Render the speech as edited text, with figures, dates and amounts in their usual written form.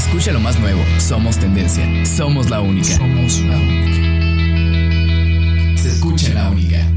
Escucha lo más nuevo. Somos tendencia. Somos la única. Somos la única. Se escucha en La Única.